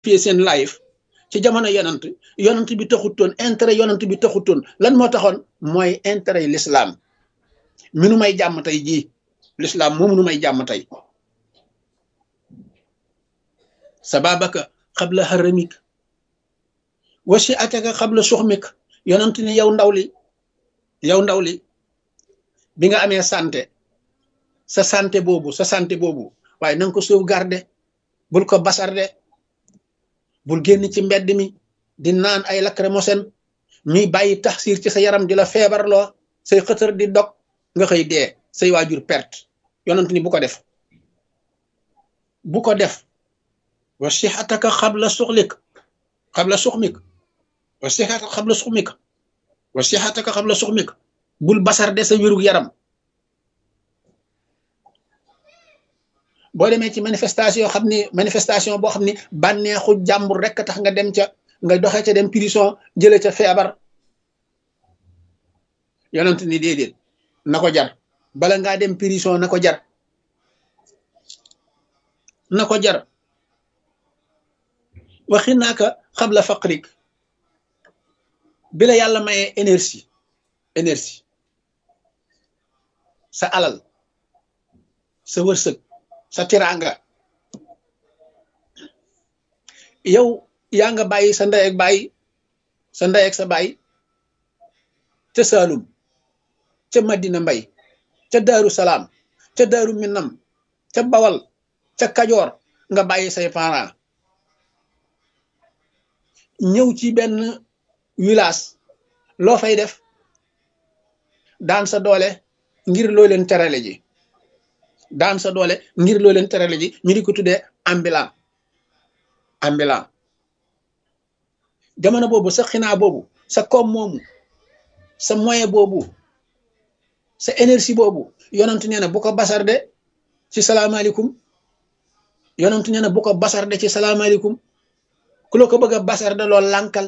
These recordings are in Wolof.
seen life ci jamono yonant bi taxutoon intérêt yonant bi taxutoon lan moo taxoon mooy intérêt yi l'islam mi nu may jàmm tey jii l'islam moomu nu may jàmm tey sababaka xabla haramik wasi ataka xabla suxmik yonant ni yow ndaw li bi nga amee sa santé boobu waaye na nga ko sauvegarder bul ko basarde bul génn ci mbedd mi di naan ay lacrymogène mi bàyyi taxsir ci sa yaram di la feebarloo say xëtër di dog nga xëy dee say waajur perte yonent ni bu ko def wa sixataka xabla suxlik xabla suxmik wa sixataka xabla suxmik wa sixataka xabla suxmik bul basarde sa wérug yaram boo demee ci manifestation boo xam ni bànneexu jàmbur rek tax nga dem ca nga doxee ca dem prison jële ca feebar yonent ni déedéet na ko jar bala ngaa dem prison na ko jar waxi naaka xabla faqrik bi la yàlla mayee énergie sa alal sa wërsëg sa tiraanga yow yaa nga bàyyi sa ndey ak sa baay ca Saalum ca Madina Mbay ca Daaru Salaam ca Daaru Minam ca Bawal ca Kajoor nga bàyyi say parents ñëw ci benn village loo fay def daan sa doole ngir loo leen terale ji ñu di ko tuddee ambulant jamono boobu sa xinaa boobu sa koom moomu sa moyen boobu sa énergie boobu yonent nee na bu ko basarde ci salaamaaleykum ku la ko bëgg a basarde lool lànkal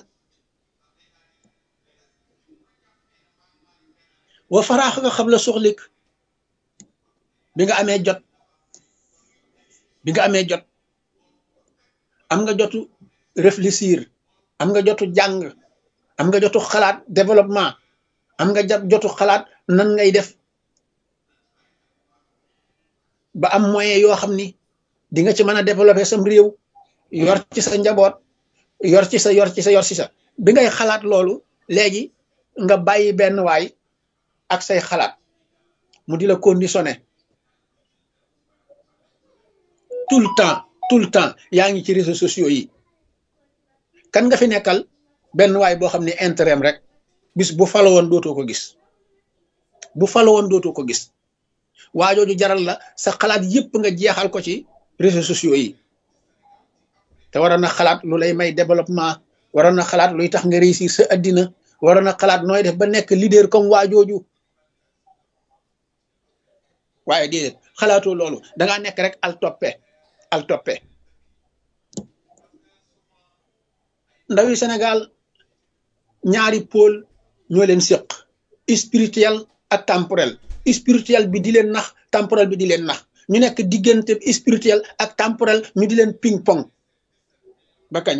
wa faraaxaka xabla suxlik bi nga amee jot am nga jotu réfléchir am nga jotu jàng am nga jotu xalaat développement am nga jotu xalaat nan ngay def ba am moyen yoo xam ni di nga ci mën a développer sam réew yor ci sa njaboot yor ci sa bi ngay xalaat loolu léegi nga bàyyi benn waay ak say xalaat mu di la conditionné tout le temps yaa ngi ci réseaux sociaux yi kan nga fi nekkal benn waay boo xam ne intérêt rek bis bu falo woon dootoo ko gis waajooju jaral la sa xalaat yépp nga jeexal ko ci réseaux sociaux yi te waroon na xalaat lu lay may développement waroon na xalaat luy tax nga réussir sa addina waroon na xalaat nooy def ba nekk leader comme waajooju waaye déedéet xalaatoo loolu dangaa nekk rek al toppe ndawi Sénégal ñaari pôle ñoo leen séq spirituel ak temporel spirituel bi di leen nax temporel bi di leen nax ñu nekk diggante spirituel ak temporel ñu di leen ping pong ba kañ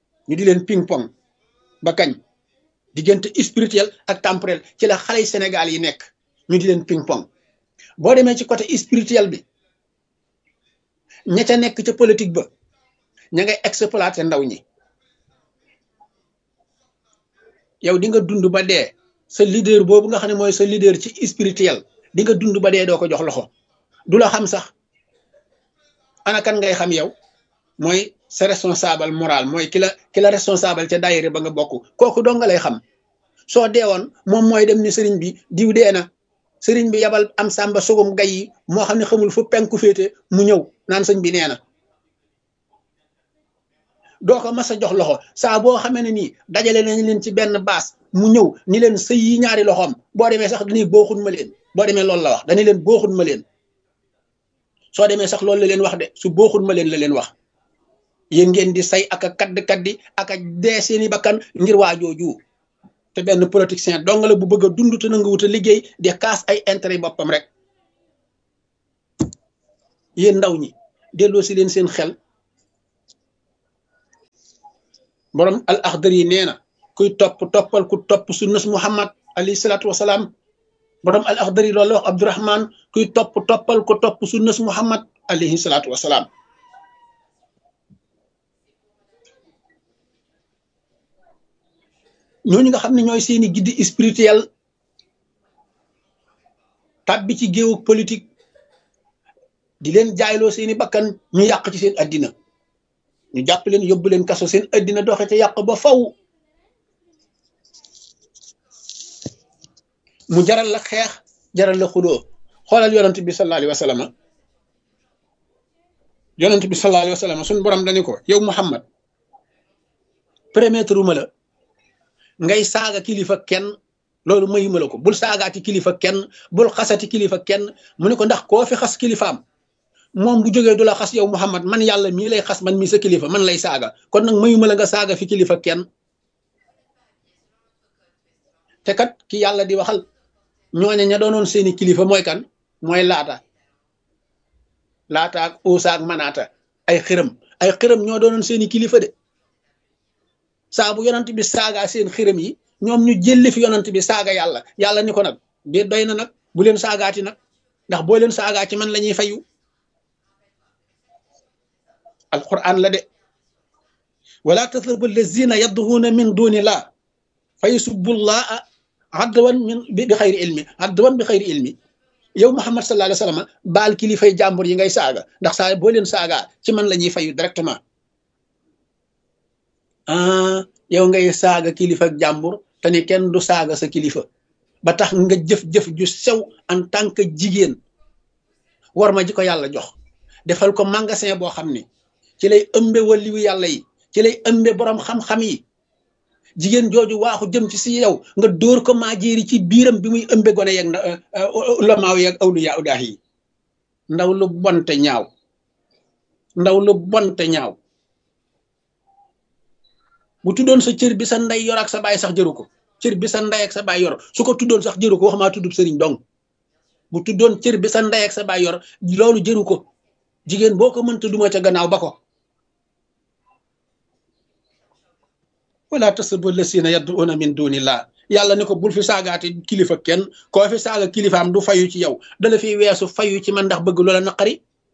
diggante spirituel ak temporel ci la xale yi Sénégal yi nekk ñu di leen ping pong boo demee ci côté spirituel bi ña ca nekk ca politique ba ña ngay exploiter ndaw ñi yow di nga dund ba dee sa leader boobu nga xam ne mooy sa leader ci spirituel di nga dund ba dee doo ko jox loxo du la xam sax ana kan ngay xam yow mooy sa responsable moral mooy ki la responsable ca daayira ba nga bokk kooku doo nga lay xam soo deewoon moom mooy dem ni sëriñ bi diw dee na sëriñ bi yabal am sàmba sugum gay yi moo xam ne xamul fu penku féete mu ñëw naan sëñ bi nee na doo ko mas a jox loxo saa boo xamee ne nii dajale nañ leen ci benn baas mu ñëw ni leen sëy yi ñaari loxoom boo demee sax dañuy booxun ma leen boo demee loolu la wax dañuy leen booxun ma leen soo demee sax loolu la leen wax de su booxun ma leen la leen wax yéen ngeen di say ak a kaddi ak a dee seeni bakkan ngir waajooju te benn politicien dong la bu bëgg a dund te nanga wut a liggéey de kaas ay intérêt boppam rek yéen ndaw ñi delloo si leen seen xel borom al axdar yi nee na kuy toppal ku topp sunnas muhammad alayhi salaatu wasalaam borom al axdar yi loolu wax abdurahman kuy toppal ku topp sunnas muhammad alayhi salaatu wasalaam ñooñu nga xam ne ñooy seeni guide spirituel tàbbi ci géewu politique di leen jaayloo seeni bakkan ñu yàq ci seen addina ñu jàpp leen yóbbu leen kaso seen addina doxe ca yàq ba faw mu jaral la xeex jaral la xuloo xoolal yonent bi sallallahu alayhi wa sallam yonent bi sallallahu alayhi wa sallam suñu borom dañu ko yow Muhammad permettre ma la ngay saaga kilifa kenn loolu mayuma la ko bul saagaati kilifa kenn bul xasati kilifa kenn mu ne ko ndax koo fi xas kilifaam moom bu jógee du la xas yow Muhammad man yàlla mii lay xas man mii sa kilifa man lay saaga kon nag mayuma la nga saaga fi kilifa kenn te kat ki yàlla di waxal ñooña ña doonoon seeni kilifa mooy kan mooy laata ak uusa ak manaata ay xërëm ñoo doonoon seeni kilifa de saa bu yonant bi saaga seen xërëm yi ñoom ñu jëlli fi yonant bi saaga yàlla ni ko nag de doy na nag bu leen saagaati nag ndax boo leen saagaa ci man la ñuy fayu alquran la de wala tasubbu allazina yad'una min dunillah fa yusubbullaha adwan bi xayri ilmi yow Muhammad sallallahu alayhi wa sallam baal kilifay jàmbur yi ngay saaga ndax saa boo leen saagaa ci man la ñuy fayu directement yow ngay saaga kilifa ak jàmbur te ni kenn du saaga sa kilifa ba tax nga jëf-jëf ju sew en tant que jigéen war ma ji ko yàlla jox defal ko magasin boo xam ni ci lay ëmbe waliyu yàlla yi ci lay ëmbe borom xam-xam yi jigéen jooju waaxu jëm ci si yow nga dóor ko maajeeri ci biiram bi muy ëmbe gone yeeg ulamaaw yeeg awliya udaah yi ndaw lu bonte ñaaw bu tuddoon sa cër bi sa ndey yor ak sa baay sax jëru ko cër bi sa ndey ak sa baay yor su ko tuddoon sax jëru ko wax maa tuddub sëriñ dong bu tuddoon cër bi sa ndey ak sa baay yor loolu jëru ko jigéen boo ko mënta duma ca gannaaw ba ko wala tasubbu lasina yad'una min dunillah yàlla ne ko bul fi saagaati kilifa kenn koo fi saaga kilifaam du fayu ci yow dala fi weesu fayu ci man ndax bëgg loola naqari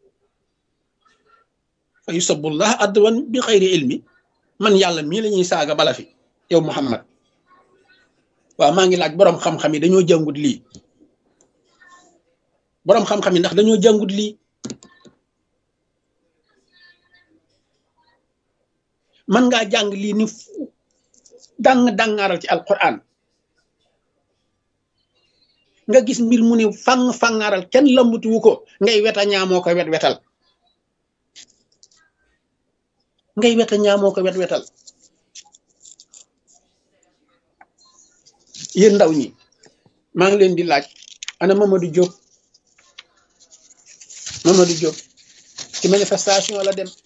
fa yusabbullah adwan bi xayri ilmi man yàlla mii la ñuy saaga bala fi yow Muhammad waaw maa ngi laaj boroom xam-xam yi dañoo jàngut lii boroom xam-xam yi ndax dañoo jàngut lii man ngaa jàng lii ni dangaaral ci alquran nga gis mbir mu ni fangaaral kenn lambutu wu ko ngay weta ñaamoo ko wetal ngay weta ñaamoo ko wetal yéen ndaw ñi maa ngi leen di laaj ana Mamadou Diop ci manifestation la dem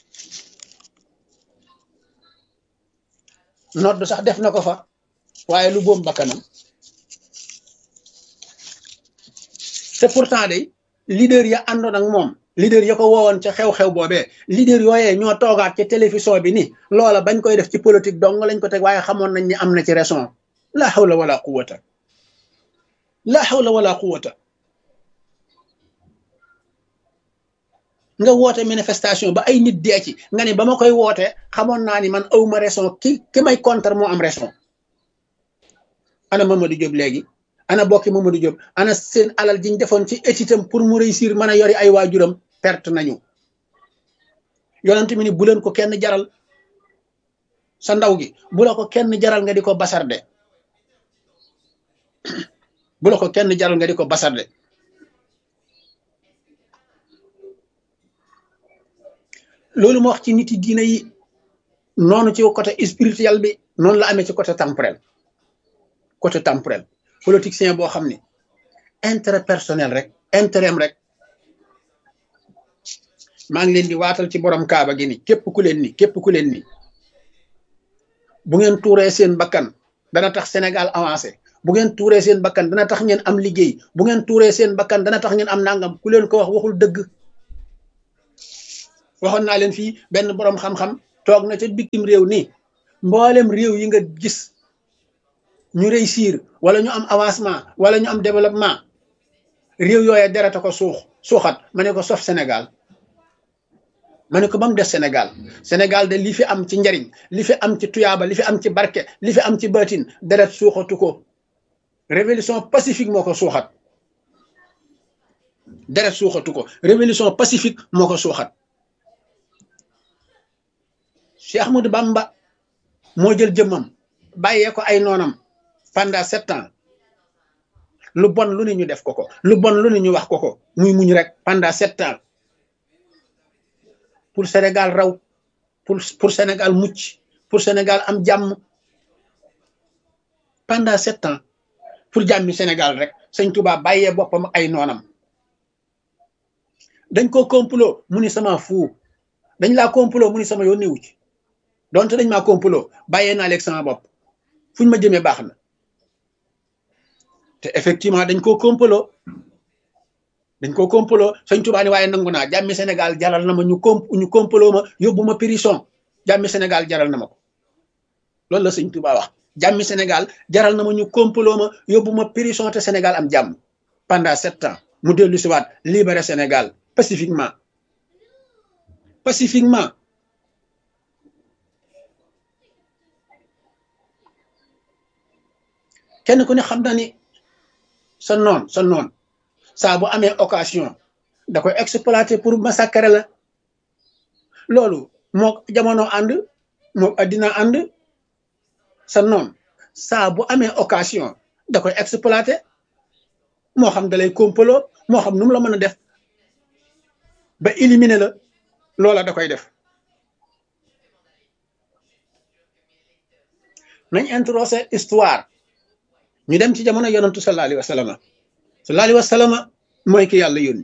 nodd sax def na ko fa waaye lu boom bakkanam te pourtant day leader ya àndoon ak moom leader ya ko woowoon ca xew-xew boobee leader yooyee ñoo toogaat ca télévision bi ni loola bañ koy def ci politique dong lañ ko teg waaye xamoon nañ ni am na ci raison la hawla wala quwwata nga woote manifestation ba ay nit dee ci nga ni ba ma koy woote xamoon naa ni man awma raison ki may contre moo am raison ana Mamadou Diop léegi ana bokki Mamadou Diop ana seen alal jiñ defoon ci étitam pour mu réussir mën a yori ay waajuram perte nañu yonent mi ni bu leen ko kenn jaral sa ndaw gi bu la ko kenn jaral nga di ko basarde bu la ko kenn jaral nga di ko basarde loolu ma wax ci nit yi diina yi noonu ci côté spirituel bi noonu la amee ci côté temporel politicien boo xam ni intérêt personnel rek intérêt rek maa ngi leen di waatal ci borom kaaba gi ni képp ku leen ni bu ngeen tuuree seen bakkan dana tax Sénégal avancé bu ngeen tuuree seen bakkan dana tax ngeen am liggéey bu ngeen tuuree seen bakkan dana tax ngeen am nangam ku leen ko wax waxul dëgg waxoon naa leen fii benn borom xam-xam toog na ca bitim réew nii mboolem réew yi nga gis ñu réussir wala ñu am avancement wala ñu am développement réew yooye dereta ko suuxat ma ne ko sauf Sénégal ma ne ko ba mu des Sénégal Sénégal de li fi am ci njariñ li fi am ci tuyaaba li fi am ci barke li fi am ci baatin deret suuxatu ko révolution pacifique moo ko suuxat deret suuxatu ko révolution pacifique moo ko suuxat Cheikh Ahmadou Bamba moo jël jëmmam bàyyee ko ay noonam pendant 7 ans lu bon lu ne ñu def ko lu bon lu ne ñu wax ko muy muñ rek pendant 7 ans pour Sénégal raw pour Sénégal mucc pour Sénégal am jàmm pendant 7 ans pour jàmmi Sénégal rek sëñ Touba bàyyee boppam ay noonam dañ ko complot mu ni sama fuu dañ laa complot mu ni sama yoon newu ci donte dañ maa complot bàyyee naa leeg sama bopp fuñ ma jëmee baax na te effectivement dañ koo complot sëñ Touba ni waaye nangu naa jàmmi Sénégal jaral na ma ñu complot ma yóbbu ma prison jàmmi Sénégal jaral na ma ko loolu la sëñ Touba wax jàmmi Sénégal jaral na ma ñu complot ma yóbbu ma prison te Sénégal am jàmm pendant 7 ans mu dellu si waat libérer Sénégal pacifiquement kenn ku ne xam na ni sa noon saa bu amee occasion da koy exploiter pour massacrer la loolu moo jamono ànd moo addina ànd sa noon saa bu amee occasion da koy exploiter moo xam da lay complot moo xam nu mu la mën a def ba éliminer la loola da koy def nañ introsé histoire ñu dem ci jamono yonantu sallallahu alayhi wa sallam mooy ki yàlla yónni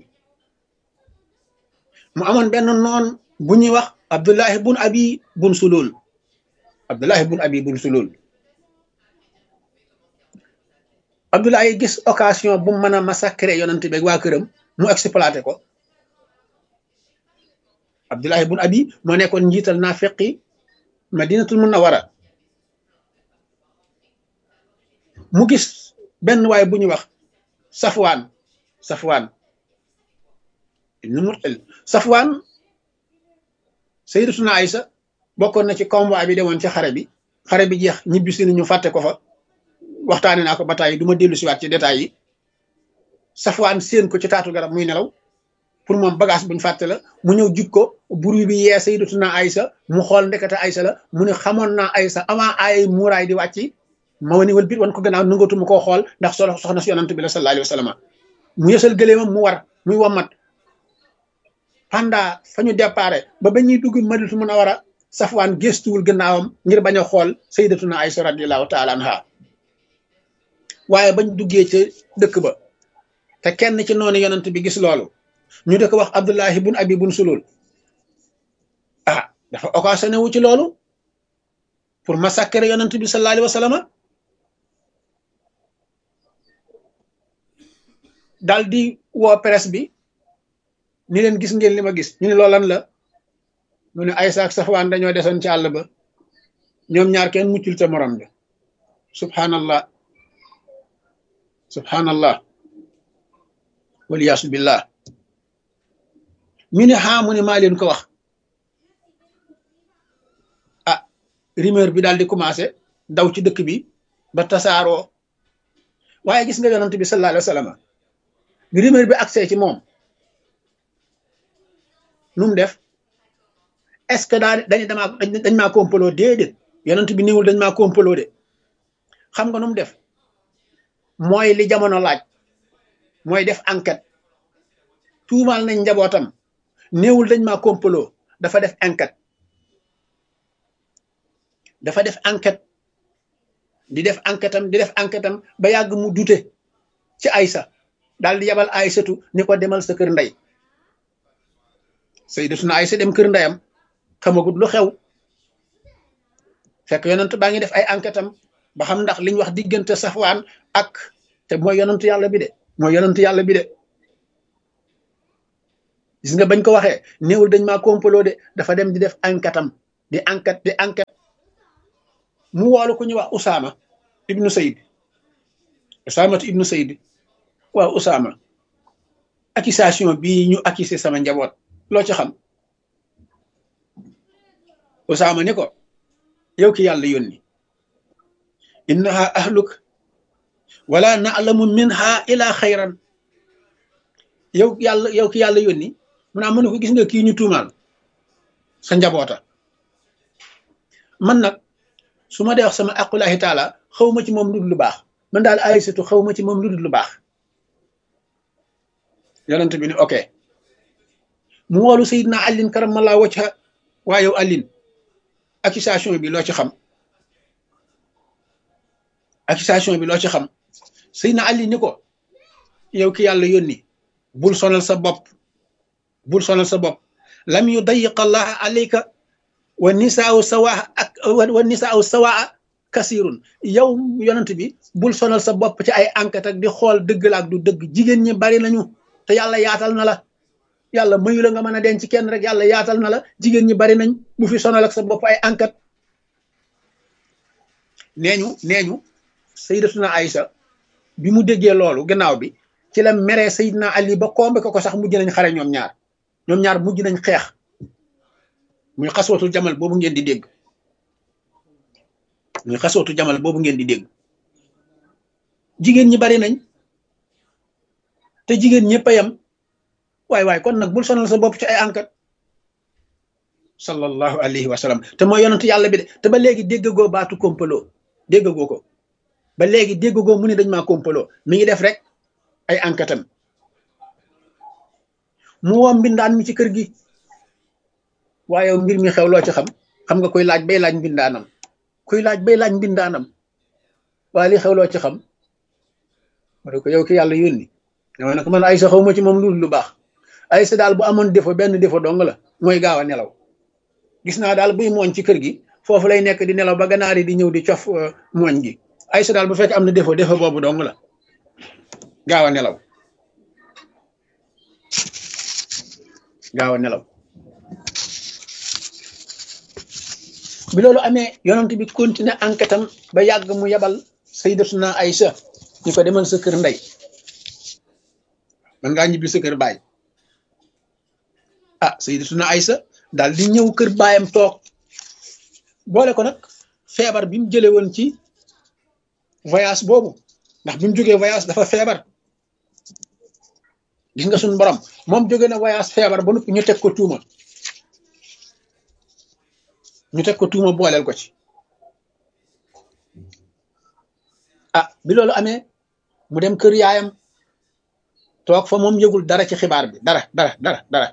mu amoon benn noon bu ñuy wax Abdullahi bun Abi bun Sulul Abdullahi gis occasion bu mën a massacrer yonante beeg waa këram mu exploité ko Abdullahi bun Abi moo nekkoon njiital naafiqi Madinatul Munawwara mu gis benn waay bu ñuy wax Safwaan ibnu Mu'tal Safwaan Sayyidatuna Aysa bokkoon na ci convoi bi demoon ci xare bi jeex ñibbisi ñu fàtte ko fa waxtaane naa ko ba tàyyi du ma dellu siwaat ci détails yi Safwaan séen ko ci taatu garab muy nelaw pour moom bagage buñ fàtte la mu ñëw jub ko bruit bi yee Sayyidatuna Aysa mu xool ndekete Aysa la mu ne xamoon naa Aysa avant ay muuraay di wàcc ma wani wal bit wan ko gannaaw nangatu mu koo xool ndax soxna si yonante bi la sallallahu alayhi wa sallam mu yësal gëleemam mu war muy wommat pendant fa ñu déparé ba ñuy dugg Madinatu Munawwara Safwaan gëstuwul gannaawam ngir bañ a xool Sayyidatuna Aysa radiyallahu taala anha waaye bañ duggee ca dëkk ba te kenn ci noonu yonante bi gis loolu ñu dëkk wax Abdullahi bun Abi bun Sulul dafa occasionné wu ci loolu pour massacrer yonante bi sallallahu alayhi wa sallam daal di woo presse bi ni leen gis ngeen li ma gis ñu ne loolan la mu ne Aysa ak Safwaan dañoo desoon ci àll ba ñoom ñaar kenn muccul ca morom bi subhanallah waliyaasu billah ñu ne mu ne maa leen ko wax rumeur bi daal di commencé daw ci dëkk bi ba tasaaroo waaye gis nga yonent bi sallallahu alayhi wa sallam bi rumeur bi accès ci moom nu mu def est-ce que dañ maa complot déedéet yonent bi niwul dañ maa complot de xam nga nu mu def mooy li jamono laaj mooy def enquête tuumaal nañ njabootam néewul dañ maa complot dafa def enquête di def enquête am ba yàgg mu dute ci Aysa daal di yabal Aysatu ni ko demal sa kër ndey Sayyidatuna Aysa dem kër ndeyam xamagut lu xew fekk yonent baa ngi def ay enquête am ba xam ndax liñ wax diggante Safwaan ak te mooy yonentu yàlla bi de gis nga bañ ko waxee néewul dañ maa complot de dafa dem di def enquête am di enquête mu woolu ku ñu wax Usaama ibnu Sayd Usaamatu ibnu Sayd waaw Usaama accusation bii ñu accusé sama njaboot loo ci xam Usaama ni ko yow ki yàlla yónni innaha ahluk wala na'lamu minha ila xayran yow ki yàlla yónni mu naa mën ko gis nga kii ñu tuumaal sa njaboota man nag su ma dee wax sama aqulahi taala xaw ma ci moom lu dul lu baax man daal Aysatu xaw ma ci moom lu dul lu baax yonent bi ni ok mu woolu Seydina Alin karamallahu wajha waa yow Alin accusation bi loo ci xam accusation bi loo ci xam Seydina Alin ni ko yow ki yàlla yónni bul sonal sa bopp bul sonal sa bopp lam yudayiq allah alayka wa nisaau sawaa ak wa nisaau sawaa kasirun yow yonent bi bul sonal sa bopp ci ay enquête ak di xool dëgg la ak du dëgg jigéen ñi bari nañu te yàlla yaatal na la yàlla mayu la nga mën a denc kenn rek yàlla yaatal na la jigéen ñi bari nañ bu fi sonal ak sa bopp ay enquête neeñu sayyidatuna Aïsa bi mu déggee loolu gannaaw bi ci la meree Seydina Ali ba kombe ko sax mujj nañ xare ñoom ñaar mujj nañ xeex muy xaswatul jamal boobu ngeen di dégg jigéen ñi bari nañ te jigéen ñëpp a yem waay kon nag bul sonal sa bopp ci ay enquête sallallahu alayhi wa sallam te mooy yonent yàlla bi de te ba léegi déggagoo baatu kompaloo déggagoo ko ba léegi déggagoo mu ne dañ maa kompaloo mi ngi def rek ay enquête am mu woo mbindaan mi ci kër gi waaye mbir mi xew loo ci xam nga koy laaj bay laaj mbindaanam waaye li xew loo ci xam ma ne ko yow ki yàlla yónni dama ne ko man Aysa xaw ma ci moom lu baax Aysa daal bu amoon défaut benn défaut dong la mooy gaaw a nelaw gis naa daal buy mooñ ci kër gi foofu lay nekk di nelaw ba ganaar yi di ñëw di cof mooñ gi Aysa daal bu fekkee am na défaut boobu dong la gaaw a nelaw bi loolu amee yonent bi continuer enquête am ba yàgg mu yabal sayyidatuna Aïcha ñu ko demal sa kër ndey man ngaa ñibbi sa kër baay sayyidatuna Aïcha daal di ñëw kër baayam toog boole ko nag feebar bi mu jële woon ci voyage boobu ndax bi mu jógee voyage dafa feebar gis nga suñu borom moom jóge na voyage feebar ba noppi ñu teg ko tuuma booleel ko ci bi loolu amee mu dem kër yaayam toog fa moom yëgul dara ci xibaar bi dara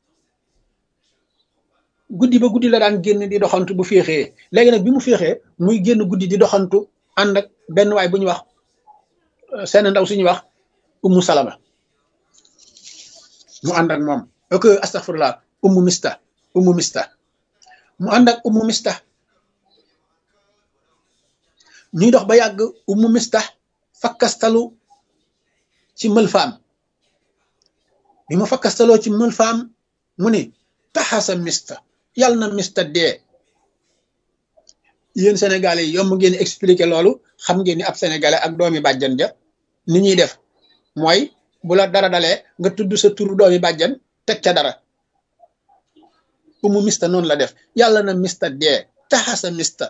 guddi ba guddi la daan génn di doxantu bu féexee léegi nag bi mu féexee muy génn guddi di doxantu ànd ak benn waay bu ñu wax seen ndaw suñuy wax ummu salama mu ànd ak moom astaghfirullah ummu mista mu ànd ak ummu mista ñuy dox ba yàgg ummu mista fakkastalu ci mëlfaam bi mu fakkastaloo ci mëlfaam mu ni taxasa mista yàlla na mista dee yéen sénégalais yi yomb ngeen expliquer loolu xam ngeen ni ab sénégalais ak doomi bàjjan ja ni ñuy def mooy bu la dara dalee nga tudd sa turu doomi bàjjan teg ca dara umu mista noonu la def yàlla na mista dee taxasa mista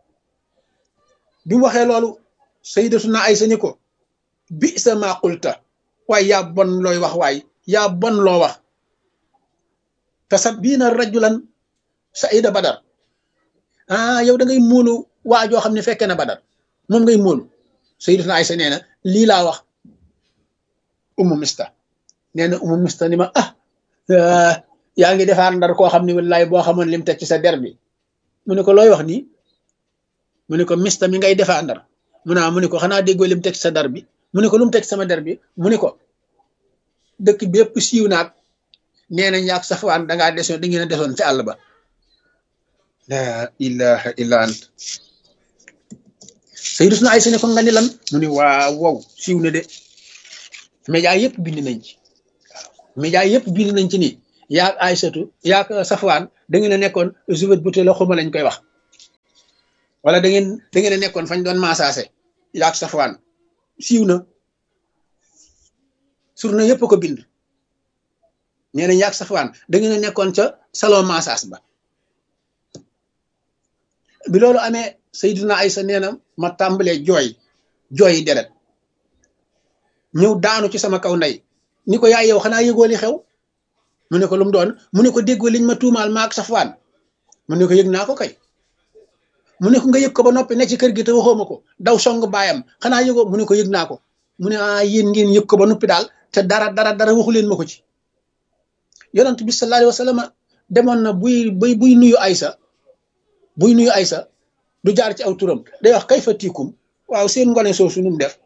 bi mu waxee loolu sayyidatuna Aysa ni ko bi sa maa qulta waaye yaa bon looy wax yaa bon loo wax tasabbiina rajulan saida badar yow da ngay móolu waa joo xam ne fekkee na badar moom ngay móolu sayyidatuna Aysa nee na lii laa wax umu mista nee na umu mista ni ma yaa ngi defaar ndar koo xam ne wallaay boo xamoon lim teg ci sa der bi mu ne ko looy wax nii mu ne ko mista mi ngay defaa ndar mu ne ko xanaa déggoo lim teg ci sa der bi mu ne ko lu mu teg sama der bi mu ne ko dëkk bi yëpp siiw naag nee nañ yaag Safwaan da ngeen a desoon ci àll ba la ilaha illa ant sayyidatuna Aysa ne ko nga ni lan mu ne waaw wow siiw na de média yëpp bind nañ ci média yëpp bind nañ ci ni yaag Aysatu yaag Safwaan da ngeen a nekkoon juvet bu te la xuma lañ koy wax wala da ngeen a nekkoon fañ doon maasaase yaag Safwaan siiw na surna yëpp ko bind nee na yaag Safwaan da ngeen a nekkoon ca salon massage ba bi loolu amee Sayyidina Aysa nee na ma tàmbalee jooyi deret ñëw daanu ci sama kaw ndey ni ko yaay yow xanaa yëgoo li xew mu ne ko lu mu doon mu ne ko déggoo liñ ma tuumaal maak Safwaan mu ne ko yëg naa ko kay mu ne ko nga yëg ko ba noppi ne ci kër gi te waxoo ma ko daw song baayam xanaa yëgoo mu ne ko yëg naa ko mu ne yéen ngeen yëg ko ba noppi daal te dara waxu leen ma ko ci yonent bi sallallahu alayhi wa sallam demoon na buy nuyu Aysa du jaar ci aw turam day wax kay fa tiikum waaw seen ngone soosu nu mu def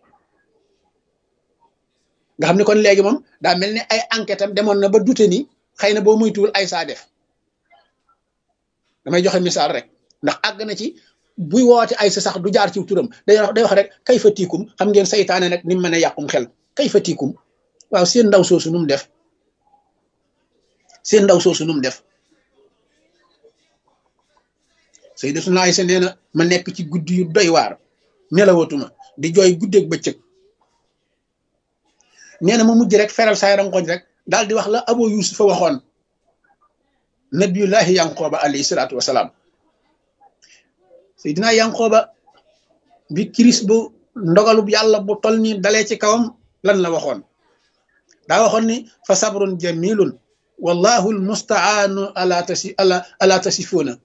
nga xam ne kon léegi moom daa mel ni ay enquête am demoon na ba dute ni xëy na boo muytuwul Aysa def damay joxe misaal rek ndax àgg na ci buy woote Aysa sax du jaar ci turam day wax rek kay fa tiikum xam ngeen saytaane nag ni mu mën a yàqum xel kay fa tiikum waaw seen ndaw soosu nu mu def seen ndaw soosu nu mu def Sayyidatuna Aysa nee na ma nekk ci guddi yu doy waar nelawatuma di jooy guddeeg bëccëg nee na ma mujj rek feral saay rangoñ rek daal di wax la Abu Yusufa waxoon nabiyullahi Yanqooba alayhi salaatu wasalaam Seydina Yanqooba bi kiris bu ndogalub yàlla bu tol ni dalee ci kawam lan la waxoon daa waxoon ni fa sabrun jamilun wallahu almustaanu ala tasifuuna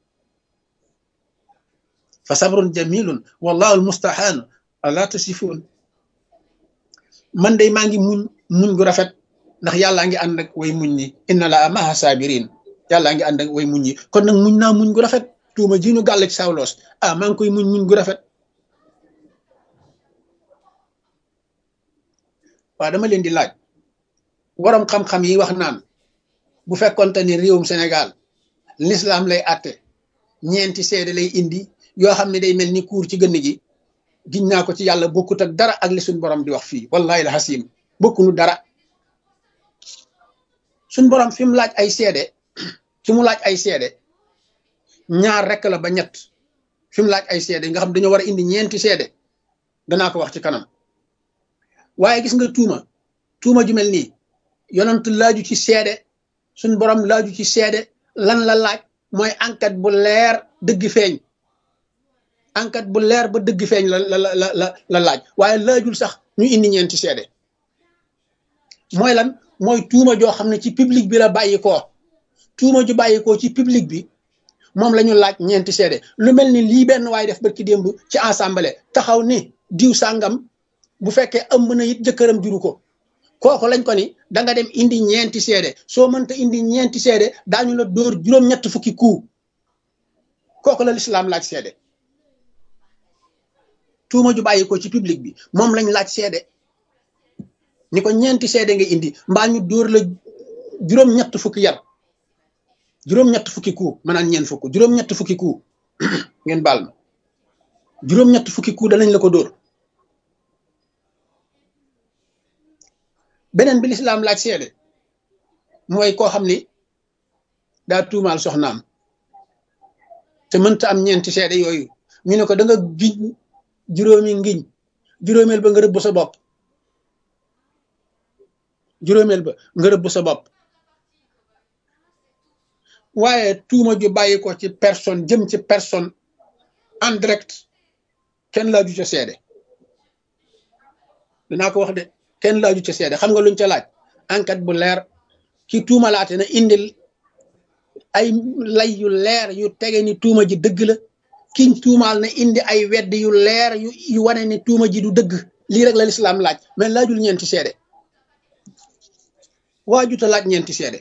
fa sabrun jamilun wallahu almustaanu ala tasifuun man day maa ngi muñ gu rafet ndax yàllaa ngi ànd ak way muñ ñi inna la maha sabirin yàllaa ngi ànd ak way muñ ñi kon nag muñ naa muñ gu rafet tuuma ji ñu gàll ci sawloos maa ngi koy muñ gu rafet waaw dama leen di laaj waroom xam-xam yi wax naan bu fekkonte ni réewum Sénégal l'islam lay àtte ñeenti seede lay indi yoo xam ne day mel ni kuur ci gënn gi giñ naa ko ci yàlla bokkut ak dara ak li suñ borom di wax fii wallahi la xasim bokkunu dara suñ borom fi mu laaj ay seede ñaar rek la ba ñett fi mu laaj ay seede nga xam dañoo war a indi ñeenti seede danaa ko wax ci kanam waaye gis nga tuuma ju mel nii yonent laaju ci seede suñ borom laaju ci seede lan la laaj mooy enquête bu leer dëgg feeñ enquête bu leer ba dëgg feeñ la laaj waaye laajul sax ñu indi ñeenti seede mooy lan mooy tuuma joo xam ne ci public bi la bàyyi koo tuuma ju bàyyi koo ci public bi moom la ñu laaj ñeenti seede lu mel ni lii benn waaye def barki démb ci assemblée taxaw ni diw sàngam bu fekkee ëmb na it jëkkëram juru ko kooku lañ ko ni da nga dem indi ñeenti seede soo mënta indi ñeenti seede daañu la dóor juróom-ñett fukki coup kooku la lislaam laaj seede tuuma ju bàyyi ko ci public bi moom lañ laaj seede ni ko ñeenti seede nga indi mbaa ñu dóor la juróom-ñett fukki yar juróom-ñett fukki coup maanaam ñeent fukk juróom-ñett fukki coup ngeen baal ma juróom-ñett fukki coup danañ la ko dóor beneen bi lislaam laaj seede mooy koo xam ni daa tuumaal soxnaam te mënta am ñeenti seede yooyu ñu ne ko da nga giñ juróomi ngiñ juróomeel ba nga rëbb sa bopp juróomeel ba nga rëbb sa bopp waaye tuuma ju bàyyi ko ci personne jëm ci personne en direct kenn laaju ca seede dinaa ko wax de kenn laaju ca seede xam nga luñ ca laaj enquête bu leer ki tuumalaate na indil ay lay yu leer yu tege ni tuuma ji dëgg la kiñ tuumaal na indi ay wedd yu leer yu wane ni tuuma ji du dëgg lii rek la lislaam laaj mais laajul ñeenti seede waajuta laaj ñeenti seede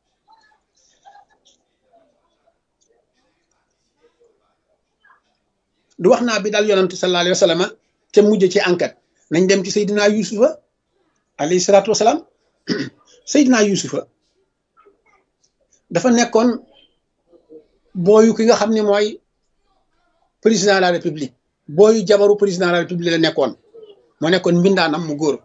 du wax naa bi daal yonent sallallahu alayhi wa sallam te mujj ci enquête nañ dem ci Seydina Yusufa alayhi salaatu wasalaam Seydina Yusufa dafa nekkoon booyu ki nga xam ne mooy président de la république booyu jabaru président de la république la nekkoon moo nekkoon mbindaanam mu góor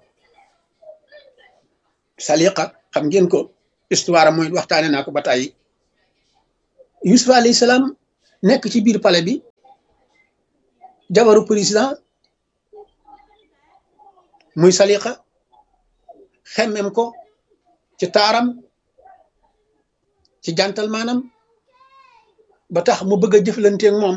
Saliqa xam ngeen ko histoire am mooy waxtaane naa ko ba tàyyi Yusufa alayhi salaam nekk ci biir palais bi jabaru président muy Saliqa xemmem ko ci taaram ci jantal maanam ba tax mu bëgg a jëflanteeg moom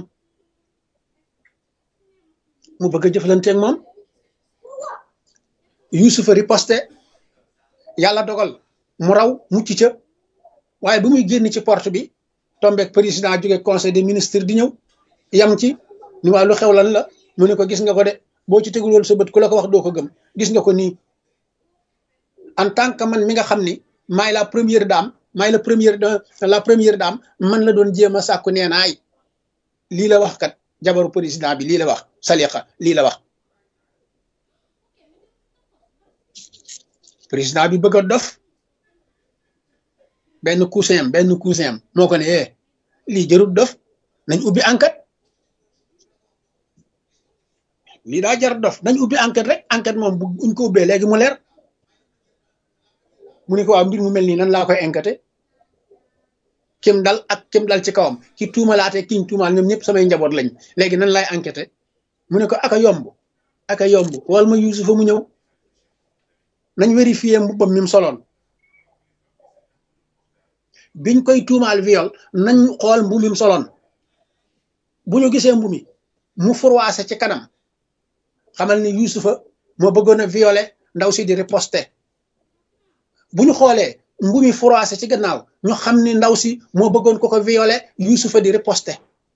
Yuusufa riposte yàlla dogal mu raw mucc ca waaye bu muy génn ci porte bi tombeek président jóge conseil des ministres di ñëw yam ci ni waa lu xew lan la mu ne ko gis nga ko de boo ci tegul woon sa bët ku la ko wax doo ko gëm gis nga ko nii en tant que man mi nga xam ni maay la première dame la première dame man la doon jéem a sàkku nee naay lii la wax kat jabaru président bi lii la wax Saliqa lii la wax président bi bëgg a dof benn cousin moo ko ne lii jarut dof nañ ubbi enquête lii daa jar dof nañ ubbi enquête rek enquête moom buñ ko ubbee léegi mu leer mu ne ko waaw mbir mu mel nii nan laa koy enquêté kim dal ak kim dal ci kawam ki tuumalaate kiñ tuumaal ñoom ñëpp samay njaboot lañ léegi nan laay enquêté mu ne ko aka yomb wal ma Yuusufa mu ñëw nañ vérifier mbubbam mi mu soloon biñ koy tuumaal viol nañ xool mbu mi mu soloon bu ñu gisee mbu mi mu froissé ci kanam xamal ni Yuusufa moo bëggoon a violé ndaw si di riposte bu ñu xoolee mbu mi froissé ci gannaaw ñu xam ni ndaw si moo bëggoon ko violé Yuusufa di riposte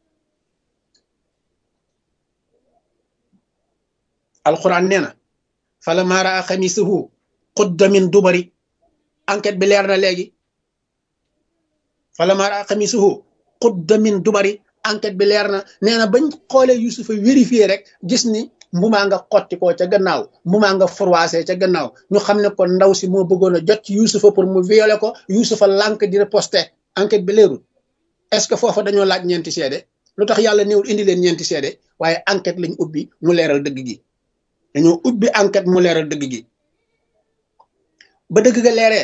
alquran nee na falammaa raa xamiisahu qudda min dubari enquête bi leer na léegi falammaa raa xamiisahu qudda min dubari enquête bi leer na nee na bañ xoolee Yuusufa vérifié rek gis ni mbumaa nga xotti ko ca gannaaw mbumaa nga froissé ca gannaaw ñu xam ne kon ndaw si moo bëggoon a jot ci Yuusufa pour mu violé ko Yuusufa lànk di riposte enquête bi leerul est-ce que foofa dañoo laaj ñeenti seede lu tax yàlla néewul indi leen ñeenti seede waaye enquête lañ ubbi mu leeral dëgg gi dañoo ubbi enquête mu leeral dëgg gi ba dëgg ga leeree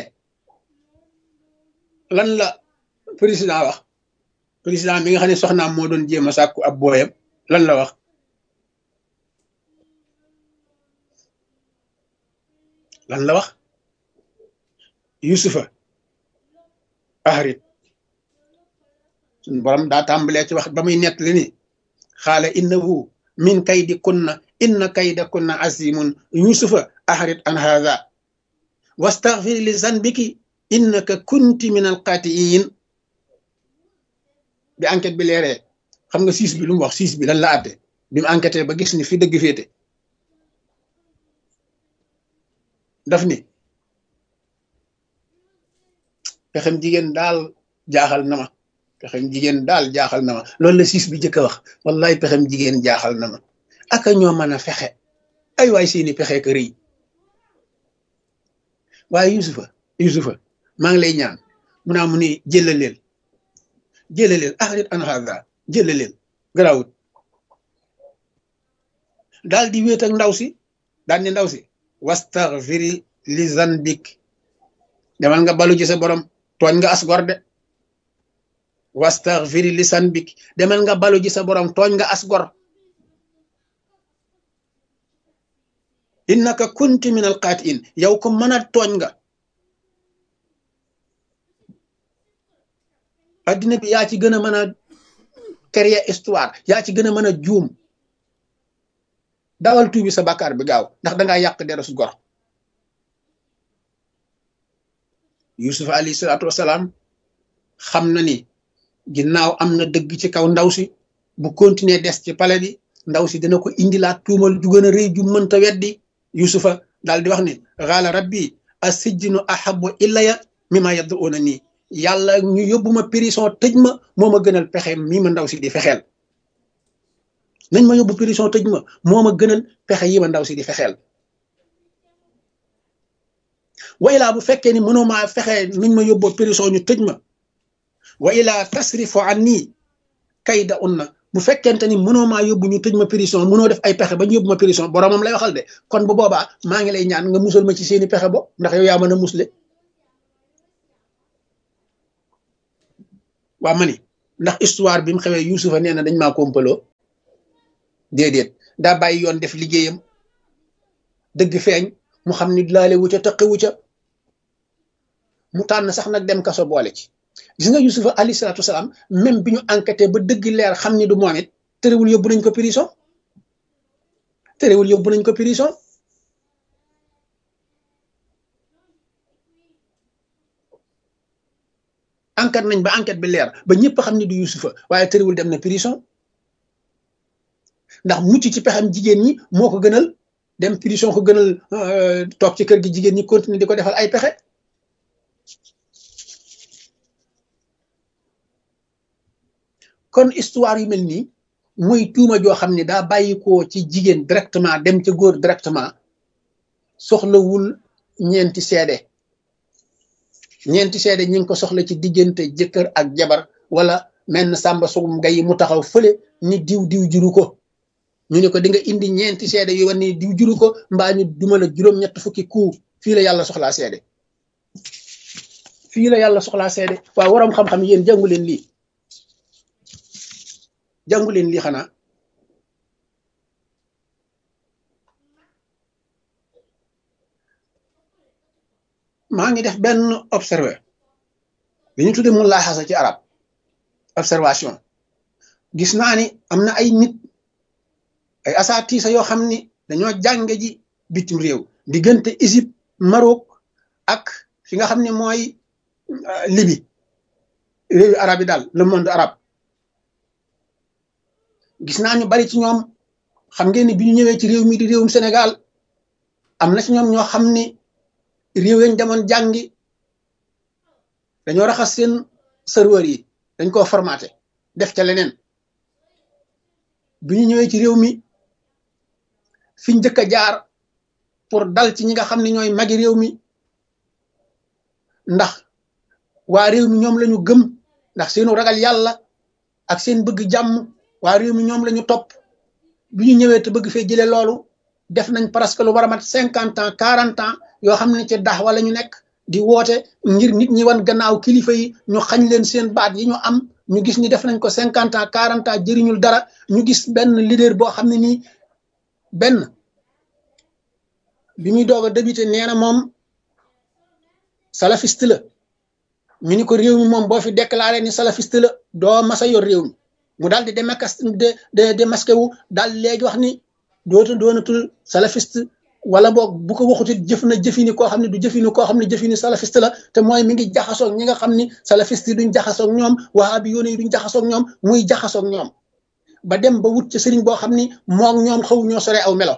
lan la président wax président mi nga xam ne soxnaam moo doon jéem a sàkku ab booyam lan la wax Yuusufa ahrit suñu borom daa tàmbalee ci wax ba muy nett li ni xaala innahu min kaydi kunna inna kayda kunna azimun Yuusufa ahrit an haza wastaghfir li zanbiki innaka kunti min alqatiin bi enquête bi leeree xam nga siis bi lu mu wax siis bi lan la àtte bi mu enquêté ba gis ni fi dëgg féete daf ni pexem jigéen daal jaaxal na ma loolu la siis bi jëkk a wax wallahi pexem jigéen jaaxal na ma aka ñoo mën a fexe ay waay seeni pexe ka rëy waaye Yuusufa maa ngi lay ñaan mu naa mu ni jëlaleel ahrit an hada jëlaleel garawut daal di wéet ak ndaw si daal ni ndaw si wastaghfiri li zanbik demal nga balu ci sa borom tooñ nga as gor de wastaghfiri li zanbik demal nga balu ci sa borom tooñ nga as gor innaka kunti min alqaatiin yow ko mën a tooñ nga addina bi yaa ci gën a mën a créer histoire yaa ci gën a mën a juum dawal tuubi sa bàkkaar bi gaaw ndax dangaa yàq deru su gor Yuusufa alayhi salaatu wasalaam xam na ni ginnaaw am na dëgg ci kaw ndaw si bu continuer des ci palais bi ndaw si dina ko indilaat tuumal ju gën a rëy ju mënta weddi Yuusufa daal di wax ni xaala rabbi as-sijnu ahabbu ilayya mimma yad'una nii yàlla ñu yóbbu ma prison tëj ma moo ma gënal pexe mii ma ndaw si di fexeel nañ ma yóbbu prison tëj ma moo ma gënal pexe yi ma ndaw si di fexeel wa ilaa bu fekkee ni mënoo maa fexe nuñ ma yóbboo prison ñu tëj ma wa ilaa tasrifu anni kayda unna bu fekkente ni mënoo maa yóbbu ñu tëj ma prison mënoo def ay pexe ba ñu yóbbu ma prison boromam lay waxal de kon bu boobaa maa ngi lay ñaan nga musal ma ci seeni pexe bo ndax yow yaa mën a musle waa ma ni ndax histoire bi mu xewee Yuusufa nee na dañ maa kompaloo déedéet daa bàyyi yoon def liggéeyam dëgg feeñ mu xam ni laale wu ca taqe wu ca mu tànn sax nag dem kaso boole ci gis nga Yusufa alayhi salaatu wasalaam même bi ñu enquêté ba dëgg leer xam ni du moom it terewul yóbbu nañ ko prison terewul yóbbu nañ ko prison enquête nañ ba enquête bi leer ba ñëpp xam ni du Yusufa waaye terewul dem na prison ndax mucc ci pexam jigéen ñi moo ko gënal dem prison ko gënal toog ci kër gi jigéen ñi continuer di ko defal ay pexe kon histoire yu mel nii muy tuuma joo xam ne daa bàyyi ko ci jigéen directement dem ca góor directement soxlawul ñeenti seede ñi ngi ko soxla ci diggante jëkkër ak jabar wala menn sàmba sugum gay mu taxaw fële ni diw juru ko ñu ne ko di nga indi ñeenti seede yu wan ni diw juru ko mbaa ñu duma la juróom-ñett fukki kuu fii la yàlla soxlaa seede fii la yàlla soxlaa seede waaw waroom xam-xam yéen jàngu leen lii xanaa maa ngi def benn observé li ñu tudde mu laaxasa ci arab observation gis naa ni am na ay nit ay asaatiisa yoo xam ni dañoo jànge ji bitim réew diggante Égypte Maroc ak fi nga xam ne mooy Libye réewu arab yi daal le monde arabe gis naa ñu bari ci ñoom xam ngeen ni bi ñu ñëwee ci réew mi di réewum Sénégal am na ci ñoom ñoo xam ni réew yañ demoon jàngi dañoo raxas seen serveur yi dañ koo formaté def ca leneen bi ñu ñëwee ci réew mi fiñ njëkk a jaar pour dal ci ñi nga xam ne ñooy magi réew mi ndax waa réew mi ñoom lañu gëm ndax seenu ragal yàlla ak seen bëgg jàmm waa réew mi ñoom lañu topp bi ñu ñëwee te bëgg fee jëlee loolu def nañ presque lu war a mat 50 ans 40 ans yoo xam ne ci dax wala ñu nekk di woote ngir nit ñi wan gannaaw kilifa yi ñu xañ leen seen baat yi ñu am ñu gis ni def nañ ko 50 ans 40 ans jëriñul dara ñu gis benn leader boo xam ne nii benn bi muy doog a débuté nee na moom salafiste la ñu ni ko réew mi moom boo fi déclaré ni salafiste la doo masa yor réew mi mu daal di démasqué wu daal léegi wax ni doonatul salafiste wala boog bu ko waxutit jëf na jëfini koo xam ne du jëfini koo xam ne jëfini salafiste la te mooy mi ngi jaxasoog ñi nga xam ni salafiste yi duñ jaxasoog ñoom wahabi yoone yi duñ jaxasoog ñoom muy jaxasoog ñoom ba dem ba wut ca sëriñ boo xam ni moom ñoom xaw ñoo sore aw melo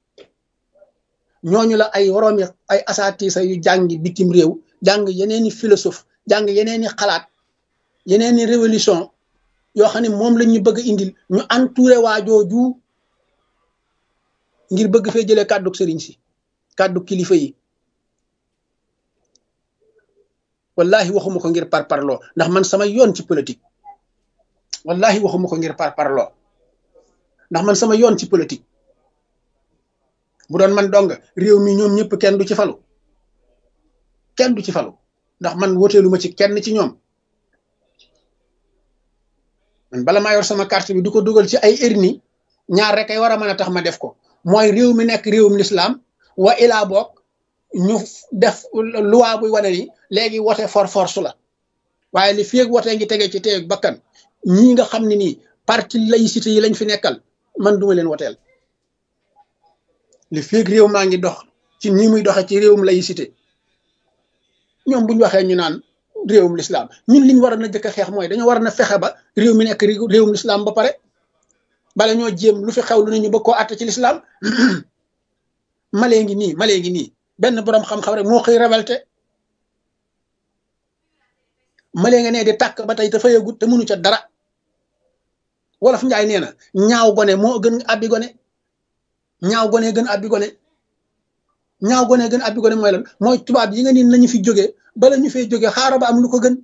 ñooñu la ay woroomi ay asaatiisa yu jàngi bitim réew jàng yeneeni philosophe jàng yeneeni xalaat yeneeni révolution yoo xam ne moom lañ ñu bëgg a indil ñu entouré waajooju ngir bëgg fee jëlee kàddu sëriñ si kàddu kilifa yi wallahi waxuma ko ngir parparloo ndax man sama yoon ci politique wallahi waxuma ko ngir parparloo ndax man sama yoon ci politique bu doon man dong réew mi ñoom ñëpp kenn du ci falu ndax man woteelu ma ci kenn ci ñoom man bala maa yor sama carte bi du ko dugal ci ay erni ñaar rek ay war a mën a tax ma def ko mooy réew mi nekk réewum lislaam wa ilaa boog ñu def loi buy wane ni léegi wote force la waaye li feeg wote ngi tege ci teeg bakkan ñii nga xam ne nii parti laïcité yi lañ fi nekkal man duma leen woteel li feeg réew maa ngi dox ci nii muy doxe ci réewum laïcité ñoom bu ñu waxee ñu naan réewum lislaam ñun liñ war a na jëkk a xeex mooy dañoo war a na fexe ba réew mi nekk réewum lislaam ba pare bala ñoo jéem lu fi xew lu ne ñu bëgg koo àtte ci lislaam malee ngi nii benn boroom xam-xam rek moo xëy révolté malee nga ne di tàkk ba tey te fayagut te mënu ca dara wolof njaay nee na ñaaw gone moo gën abbi gone ñaaw gone gën abbi gone ñaaw gone gën abbi gone mooy lan mooy tubaab yi nga ni nañu fi jógee bala ñu fay jógee xaaral ba am lu ko gën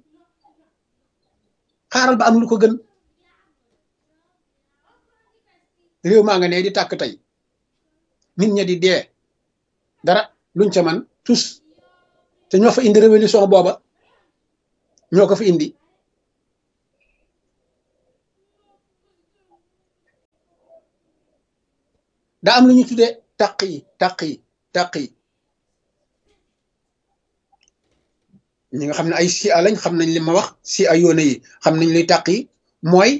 réew maa nga ne di tàkk tey nit ña di dee dara luñ ca man tous te ñoo fa indi révolution booba ñoo ko fa indi daa am lu ñu tuddee taq yi ñi nga xam ne ay si a lañ xam nañ li ma wax si a yoone yi xam nañ luy taq yi mooy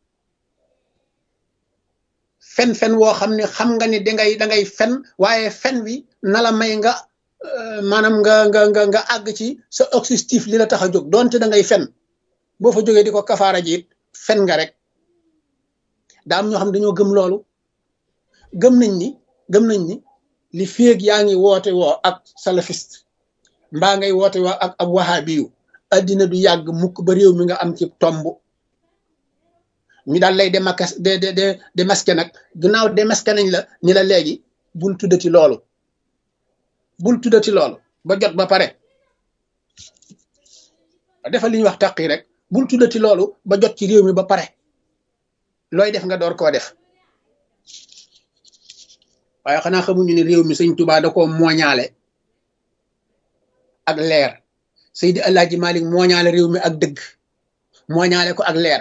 fen woo xam ne xam nga ni da ngay fen waaye fen wi na la may nga maanaam nga àgg ci sa objectif li la tax a jóg doonte da ngay fen boo fa jógee di ko kafaara ji it fen nga rek daa am ñoo xam ne dañoo gëm loolu gëm nañ ni li féeg yaa ngi woote woo ak salafiste mbaa ngay woote woo ak ab wahabiyu addina du yàgg mukk ba réew mi nga am ci tomb ñu daal lay démasqué nag ginnaaw démasqué nañ la ni la léegi bul tuddati loolu ba jot ba pare defal li ñuy wax taqi rek bul tuddati loolu ba jot ci réew mi ba pare looy def nga door koo def waaye xanaa xamuñu ne réew mi sëñ Tuubaa da koo mooñaale ak leer Seydi Alaaji Malik mooñaale réew mi ak dëgg mooñaale ko ak leer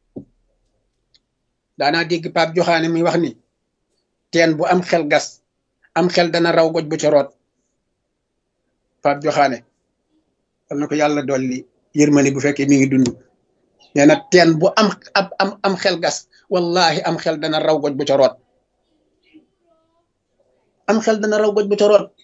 daanaa dégg Pape Joxaane mi wax ni teen bu am xel gas am xel dana raw goj bu ca root Pape Joxaane xam na ko yàlla dolli yërmande bu fekkee mi ngi dund nee na teen bu am xel gas wallahi am xel dana raw goj bu ca root am xel dana raw goj bu ca root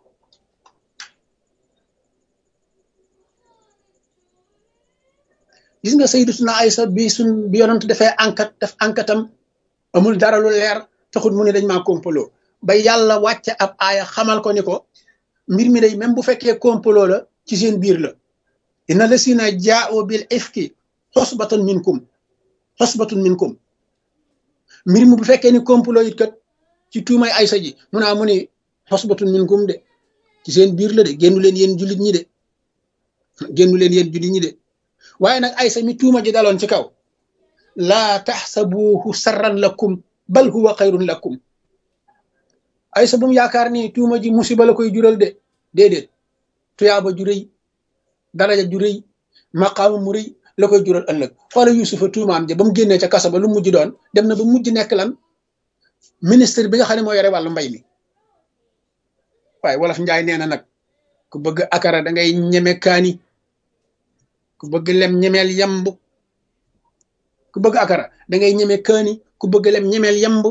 gis nga Sayyidatuna Aysa bi yonent dafay def enquêtam amul dara lu leer taxut mu ne dañ maa complot ba yàlla wàcce ab aaya xamal ko ni ko mbir mi day même bu fekkee complot la ci seen biir la inna lasina jaa'u bil ifki xosbatun minkum mbir mi bu fekkee ni complot it kat ci tuumay Aysa ji mu ni xosbatun minkum de ci seen biir la de génnu leen yéen jullit ñi de waaye nag Aysa mi tuuma ji daloon ci kaw laa taxsabuhu sarran lakum bal huwa xayrun lakum Aysa bu mu yaakaar ni tuuma ji musiba la koy jural de déedéet tuyaaba ju rëy daraja ju rëy maqaama mu rëy la koy jural ëllëg xoola Yusufa tuumaam ja ba mu génnee ca kaso ba lu mujj doon dem na ba mujj nekk lan ministre bi nga xam ne moo yore wàllu mbay mi waaye wolof njaay nee na nag ku bëgg akara da ngay ñeme kaani ku bëgg lem ñemeel yamb ku bëgg akara da ngay ñeme kaani ku bëgg lem ñemeel yamb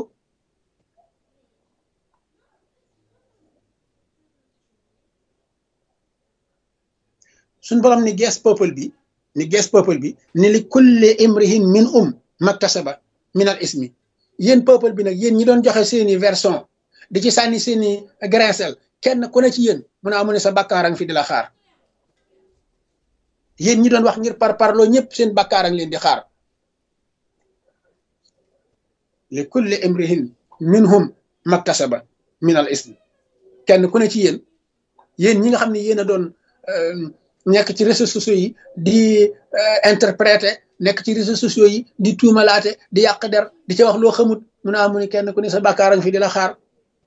suñ borom ni gees peuple bi ni li kulli imrihin min maktasaba min al ismi yéen peuple bi nag yéen ñi doon joxe seeni version di ci sànni seeni grincel kenn ku ne ci yéen mu ne sa bàkkaarang fi di la xaar yéen ñi doon wax ngir parloo ñëpp seen bàkkaarang leen di xaar li kulli imrihin minhum maktasaba min al ismi kenn ku ne ci yéen ñi nga xam ne yéen a doon nekk ci réseaux sociaux yi di interpréter nekk ci réseaux sociaux yi di tuumalaate di yàq der di ca wax loo xamut mu ne kenn ku ne sa bàkkaarang fi di la xaar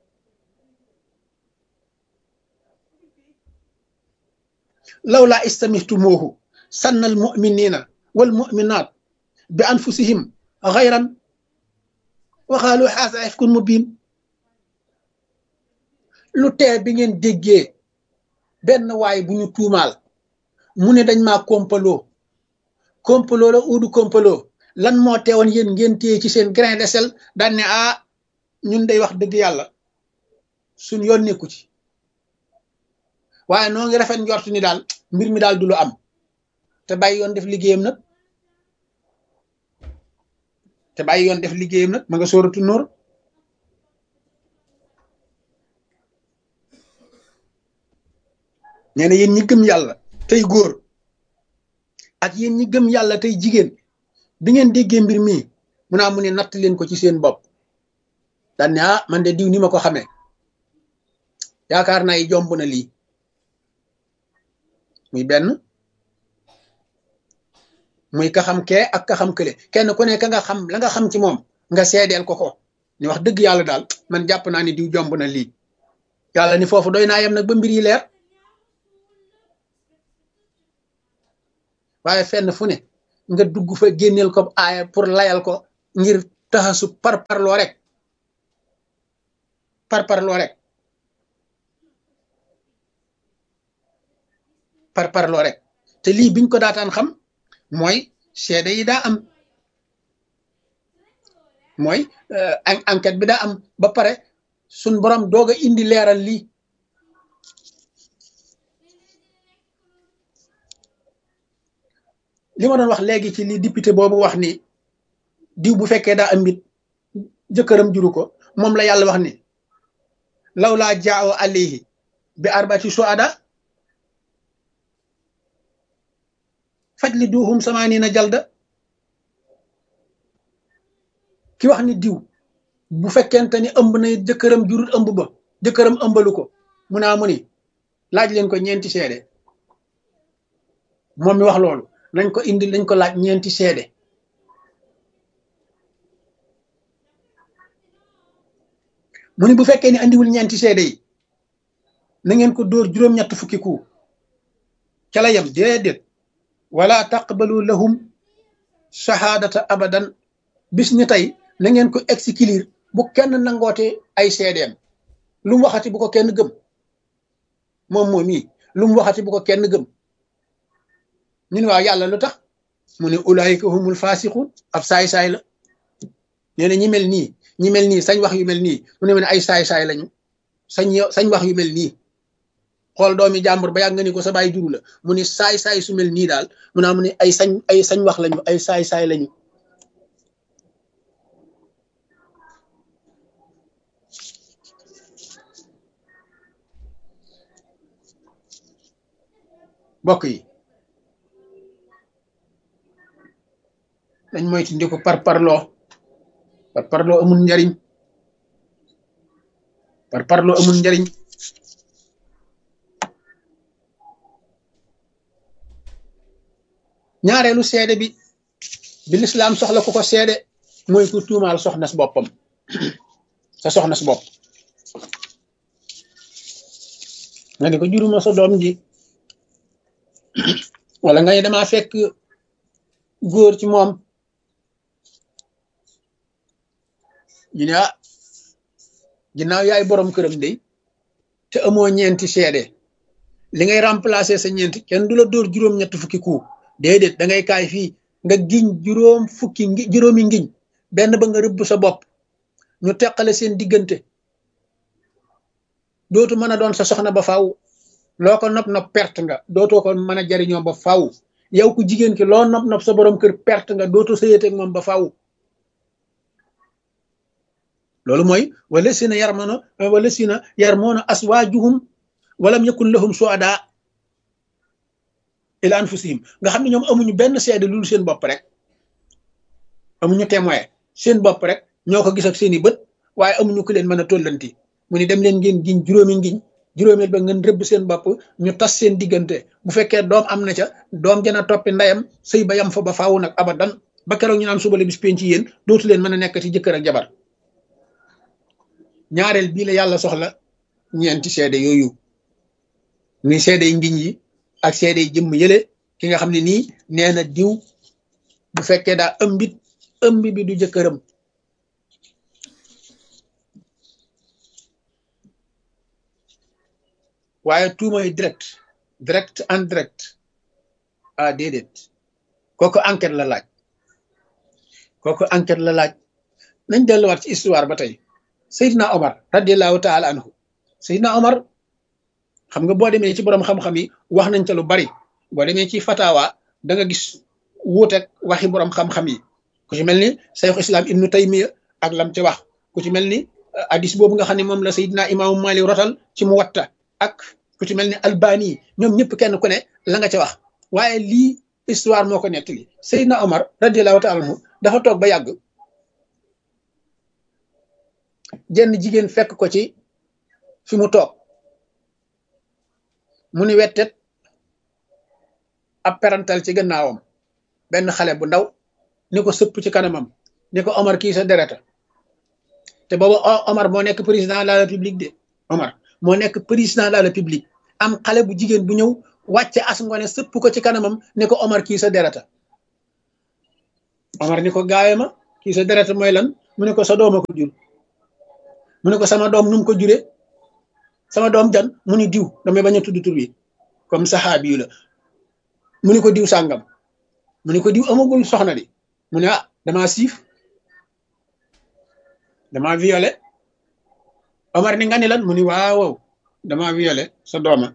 lawlaa istamihtumuuhu sannal mu'minina wal mu'minaat bi anfusihim xayran wa qaalu haazaa ifkun mubiin lu tee bi ngeen déggee benn waay bu ñu tuumaal mu ne dañ maa kompaloo la uudu kompaloo lan moo teewoon yéen ngeen téye ci seen grain de sel daan ne ñun day wax dëgg yàlla suñ yoon nekku ci waaye noo ngi rafet njort ni daal mbir mi daal du lu am te bàyyi yoon def liggéeyam nag ma nga sóoratu Nuur nee na yéen ñi gëm yàlla tey góor ak yéen ñi gëm yàlla tey jigéen bi ngeen déggee mbir mii mu ne natt leen ko ci seen bopp daan ne man de diw ni ma ko xamee yaakaar naa yi jomb na lii muy benn muy ka xam kee ak ka xam kële kenn ku ne ka nga xam la nga xam ci moom nga seedeel ko ni wax dëgg yàlla daal man jàpp naa ni diw jomb na lii yàlla ni foofu doy naa yem nag ba mbir yi leer waaye fenn fu ne nga dugg fa génneel ko aaya pour layal ko ngir taxasu parloo rek parparloo rek parparloo rek te lii biñ ko daataan xam mooy seede yi daa am mooy enquête bi daa am ba pare suñ borom doog a indi leeral lii li ma doon wax léegi ci li député boobu wax ni diw bu fekkee daa am mbit jëkkëram juru ko moom la yàlla wax ni law laa jaaw alayhi bi arbati suada fajliduhum samaaniina jalda ki wax ni diw bu fekkente ni ëmb na jëkkëram jurul ëmb ba jëkkëram ëmbalu ko mu naa mu ni laaj leen ko ñeenti seede moom mi wax loolu nañ ko indi lañ ko laaj ñeenti seede mu ni bu fekkee ni andiwul ñeenti seede yi na ngeen ko dóor juróom-ñett fukki ku ca la yem déedéet wala taqbalu lahum shahadata abadan bis ni tey na ngeen ko exclure bu kenn nangoote ay seedeem lu mu waxati bu ko kenn gëm moom mii lu mu waxati bu ko kenn gëm ñu ne waaw yàlla lu tax mu ne ulaayika humul faasiqun ab saay-saay la nee na ñi mel nii sañ wax yu mel nii mu ne ma ne ay saay-saay lañu sañ wax yu mel nii xool doomi jàmbur ba yàgg nga ni ko sa baay juru la mu ne saay-saay su mel nii daal mu naa mu ne ay sañ wax lañu ay saay-saay lañu mbokk yi dañ moytu ndi ko parparloo amul njariñ parparloo amul njariñ ñaareelu seede bi lislaam soxla ku ko seede mooy ku tuumaal soxna si boppam sa soxna si bopp nga ni ko juruma sa doom ji wala nga ne damaa fekk góor ci moom ñu ne ginnaaw yaay borom këram de te amoo ñeenti seede li ngay remplacer sa ñeenti kenn du la dóor juróom-ñett fukki ku déedéet da ngay kaay fii nga giñ juróomi ngiñ benn ba nga rëbb sa bopp ñu teqale seen diggante dootu mën a doon sa soxna ba faaw loo ko nopp perte nga dootoo ko mën a jariñoo ba faaw yow ku jigéen ki loo nopp sa borom kër perte nga dootoo sëyeteeg moom ba faaw loolu mooy wala sina yarmoona aswaajuhum walam yakun lahum suada ila anfusihim nga xam ne ñoom amuñu benn seede lu seen bopp rek amuñu témoin seen bopp rek ñoo ko gis ak seeni bët waaye amuñu ku leen mën a tollanti mu ni dem leen ngeen giñ juróomi ngiñ juróomeel ba ngeen rëbb seen bopp ñu tas seen diggante bu fekkee doom am na ca doom jana toppi ndeyam sëy ba yam fa ba faaw nag abadan ba keroog ñu naan suba la bis penc yéen dootu leen mën a nekk ci jëkkër ak jabar ñaareel bii la yàlla soxla ñeenti seede yooyu muy seede yi ngiñ yi ak seede yi jëmm yële ki nga xam ne nii nee na diw bu fekkee daa ëmb bi du jëkkëram waaye tuumay direct en direct déedéet kooku enquête la laaj nañ delluwaat ci histoire ba tey Seydina Omar radiallahu taala anhu Seydina Omar xam nga boo demee ci borom xam-xam yi wax nañ ca lu bari boo demee ci fatawa da nga gis wuuteeg waxi borom xam-xam yi ku ci mel ni Cheikh Islam Ibnu Taymiya ak lam ci wax ku ci mel ni hadis boobu nga xam ne moom la Seydina imaamu Malik rotal ci Muwatta ak ku ci mel ni Albani ñoom ñëpp kenn ku ne la nga ca wax waaye lii histoire moo ko nettali Seydina Omar radiallahu taala anhu dafa toog ba yàgg jenn jigéen fekk ko ci fi mu toog mu ni wettet ab perantal ci gannaawam benn xale bu ndaw ni ko sëpp ci kanamam ni ko Omar kii sa dereta te booba Omar moo nekk président de la république de Omar moo nekk président de la république am xale bu jigéen bu ñëw wàcce as ngone sëpp ko ci kanamam ni ko Omar kii sa dereta Omar ni ko gaawe ma kii sa dereta mooy lan mu ne ko sa dooma ko jur mu ne ko sama doom nu mu ko juree sama doom jan mu ni diw damay bañ a tudd tur wi comme saxaabi yu la mu ni ko diw sàngam mu ni ko diw amagul soxna di mu ne ah damaa siif damaa violé Omar ni nga ni lan mu ni waaw damaa violé sa dooma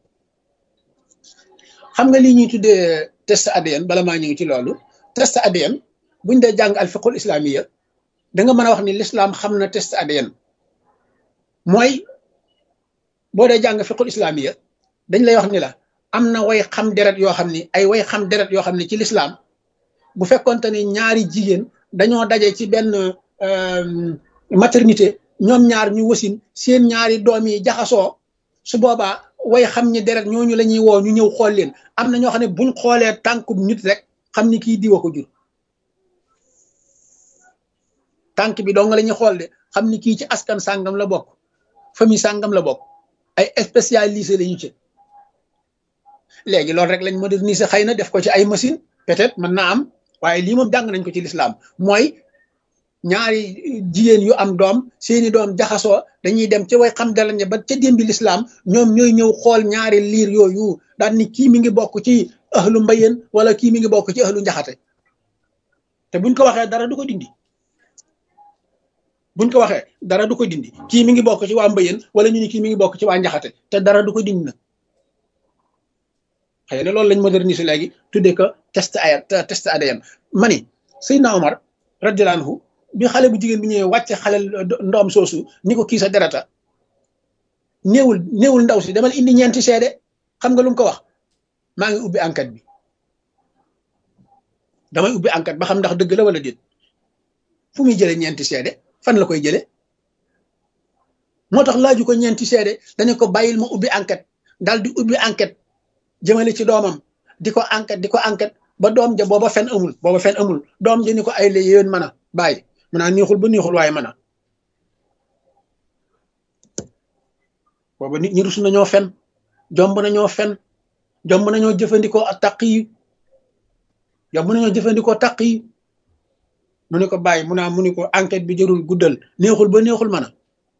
xam nga lii ñuy tuddee test ADN bala maa ñëw ci loolu test ADN buñ dee jàng al fiqhul islamiya da nga mën a wax ni l'islam xam na test ADN mooy boo dee jàng fiqhul islamiya dañ lay wax ni la am na way xam deret yoo xam ni ay way xam deret yoo xam ni ci l'islam bu fekkonte ni ñaari jigéen dañoo daje ci benn maternité ñoom ñaar ñu wasin seen ñaari doom yi jaxasoo su boobaa way xam ñi deret ñooñu la ñuy woo ñu ñëw xool leen am na ñoo xam ne buñ xoolee tànkub nit rek xam ni kii diwa ko jur tànk bi dong la ñuy xool de xam ni kii ci askan sàngam la bokk famille sàngam la bokk ay spécialisé la ñu ci léegi loolu rek lañ moderniser xëy na def ko ci ay machine peut-être mën naa am waaye lii moom jàng nañ ko ci lislaam mooy ñaari jigéen yu am doom seeni doom jaxasoo dañuy dem ca way xam dalañe ba ca démbi lislaam ñoom ñooy ñëw xool ñaari liir yooyu daan ni kii mi ngi bokk ci ahlu mbayeen wala kii mi ngi bokk ci ahlu njaxate te buñ ko waxee dara du ko dindi buñ ko waxee dara du ko dindi kii mi ngi bokk ci waa mbayeen wala ñu ni kii mi ngi bokk ci waa njaxate te dara du ko dindi na xëy na loolu lañ moderniser léegi tuddee ko test ADN mani Seydina Omar radiyallahu anhu bi xale bu jigéen bi ñëwee wàcce xale ndoom soosu ni ko kii sa derata néewul ndaw si demal indi ñeenti seede xam nga lu mu ko wax maa ngi ubbi enquête bi damay ubbi enquête ba xam ndax dëgg la wala déet fu muy jëlee ñeenti seede fan la koy jëlee moo tax laaju ko ñeenti seede dañu ko bàyyil ma ubbi enquête daal di ubbi enquête jëmale ci doomam di ko enquête ba doom ja booba fen amul doom ja ni ko ay la yéen mën a bàyyi mu naa neexul ba neexul waaye mën a booba nit ñi rus nañoo fen jomb nañoo jëfandikoo ak taq yi mu ne ko bàyyi mu ni ko enquête bi jërul guddal neexul ba neexul mën a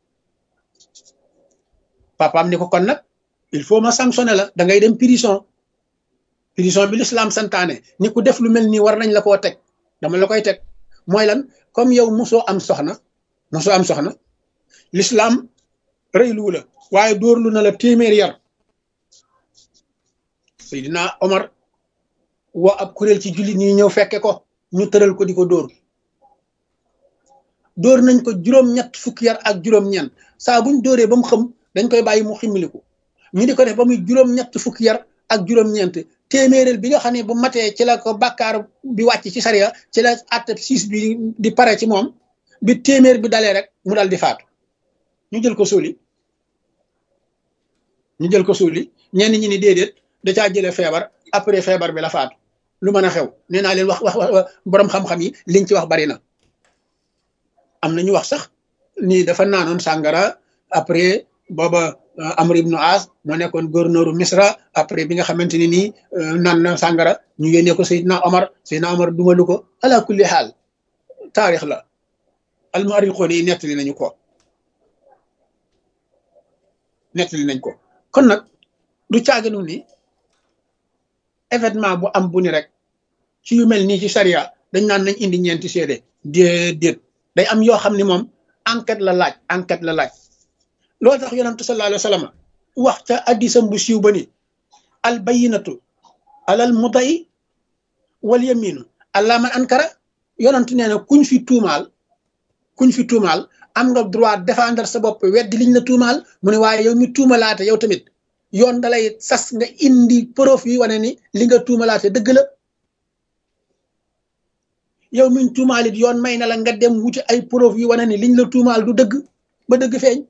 papaam ni ko kon nag il faut ma sanctionner la da ngay dem prison bi l'islam santaane ni ku def lu mel nii war nañ la koo teg dama la koy teg mooy lan comme yow mosoo am soxna l'islam rëyluwu la waaye dóorlu na la téeméer yar Seydina Omar woo ab kuréel ci jullit ñi ñëw fekke ko ñu tëral ko di ko dóor nañ ko juróom-ñett fukki yar ak juróom-ñeent saa buñ dóoree ba mu xëm dañ koy bàyyi mu ximmiliku ñu di ko def ba muy juróom-ñett fukki yar ak juróom-ñeent téeméeréel bi nga xam ne bu matee ci la ko bàkkaar bi wàcc ci sariya ci la àtte siis bi di pare ci moom bi téeméer bi dalee rek mu dal di faatu ñu jël ko suuli ñenn ñi ni déedéet da caa jëlee feebar après feebar bi la faatu lu mën a xew nee naa leen wax borom xam-xam yi liñ ci wax bari na am na ñu wax sax ni dafa naanoon sàngara après booba Amr ibnu As moo nekkoon gouverneuru Misra après bi nga xamante ni nii naan na sàngara ñu yónnee ko Seydina Omar dumalu ko ala kulli xaal taarix la almuarixoon yi nettali nañ ko kon nag du caaginu ni événement bu am bu ni rek ci yu mel nii ci charia dañ naan nañ indi ñeenti seede déedéet day am yoo xam ni moom enquête la laaj loolu tax yonentu sallallahu alayhi wa sallam wax ca addisam bu siiw ba ni al bayinatu alal mudda'i wal yaminu ala man ankara yonentu nee na kuñ fi tuumaal am nga droit défendre sa bopp weddi liñ la tuumaal mu ne waaye yow mi tuumalaate yow tamit yoon dalay sas nga indi preuve yi wane ni li nga tuumalaate dëgg la yow miñ tuumaalit yoon may na la nga dem wuti ay preuve yi wane ni liñ la tuumaal du dëgg ba dëgg feeñ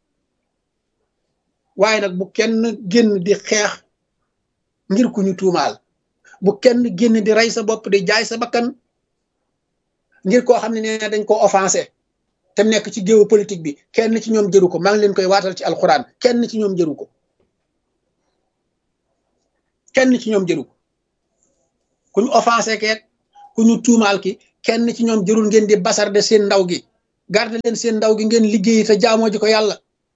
waaye nag bu kenn génn di xeex ngir ku ñu tuumaal bu kenn génn di rey sa bopp di jaay sa bakkan ngir koo xam ne nee dañ ko offensé te nekk ci géopolitique bi kenn ci ñoom jëru ko maa ngi leen koy waatal ci alxuraan kenn ci ñoom jëru ko ku ñu offensé keet ku ñu tuumaal ki kenn ci ñoom jërul ngeen di basarde seen ndaw gi garde leen seen ndaw gi ngeen liggéeyi te jaamoo ji ko yàlla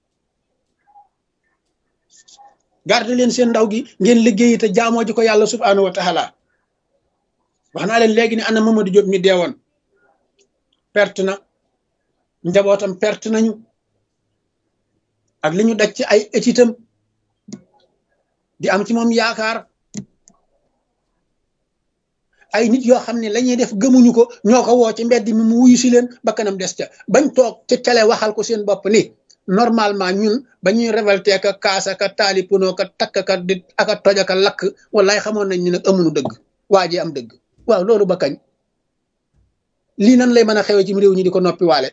garde leen seen ndaw gi ngeen liggéeyi te jaamoo ji ko yàlla subhaanahu wa taala wax naa leen léegi ne ana Mamadou Diop mi deewoon perte na njabootam perte nañu ak li ñu daj ci ay étitam di am ci moom yaakaar ay nit yoo xam ne la ñuy def gëmuñu ko ñoo ko woo ci mbedd mi mu wuyu si leen ba kanam des ca bañ toog ci télé waxal ko seen bopp ni normalement ñun ba ñuy révolté ka kaasa ka taali puno ka takk ka di aka toj aka lakk wallaay xamoon nañ ni nag amuñu dëgg waa ji am dëgg waaw loolu ba kañ lii nan lay mën a xewee ci réew ñi di ko noppi waale